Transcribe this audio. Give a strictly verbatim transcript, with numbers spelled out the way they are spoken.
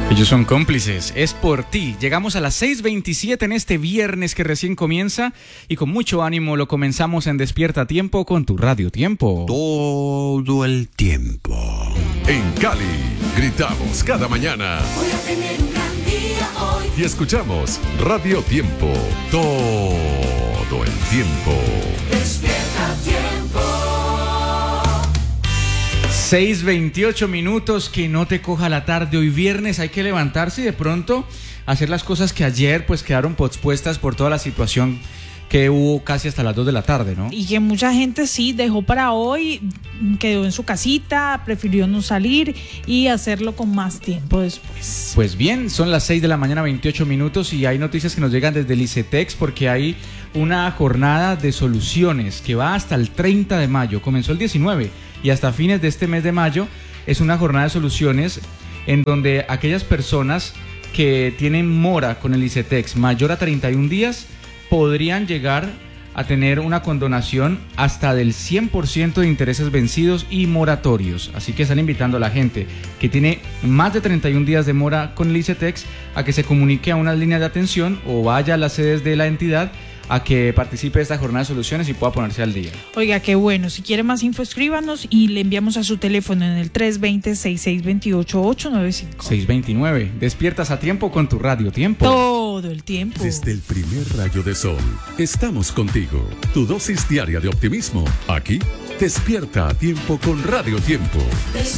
Ellos son cómplices, es por ti. Llegamos a las seis veintisiete en este viernes que recién comienza y con mucho ánimo lo comenzamos en Despierta Tiempo con tu Radio Tiempo. Todo el tiempo. En Cali, gritamos cada mañana. Voy a tener un gran día hoy. Y escuchamos Radio Tiempo. Todo el tiempo. Despierta Tiempo. seis veintiocho minutos, que no te coja la tarde. Hoy viernes hay que levantarse y de pronto hacer las cosas que ayer pues quedaron pospuestas por toda la situación que hubo casi hasta las dos de la tarde, ¿no? Y que mucha gente sí dejó para hoy, quedó en su casita, prefirió no salir y hacerlo con más tiempo después. Pues bien, son las seis de la mañana, veintiocho minutos, y hay noticias que nos llegan desde el ICETEX porque hay una jornada de soluciones que va hasta el treinta de mayo. Comenzó el diecinueve y hasta fines de este mes de mayo es una jornada de soluciones en donde aquellas personas que tienen mora con el ICETEX mayor a treinta y un días podrían llegar a tener una condonación hasta del cien por ciento de intereses vencidos y moratorios. Así que están invitando a la gente que tiene más de treinta y un días de mora con el ICETEX a que se comunique a unas líneas de atención o vaya a las sedes de la entidad a que participe de esta jornada de soluciones y pueda ponerse al día. Oiga, qué bueno. Si quiere más info, escríbanos y le enviamos a su teléfono en el tres dos cero, seis seis dos ocho, ocho nueve cinco. seis veintinueve. Despiertas a tiempo con tu Radio Tiempo. Todo el tiempo. Desde el primer rayo de sol, estamos contigo. Tu dosis diaria de optimismo. Aquí, Despierta a Tiempo con Radio Tiempo.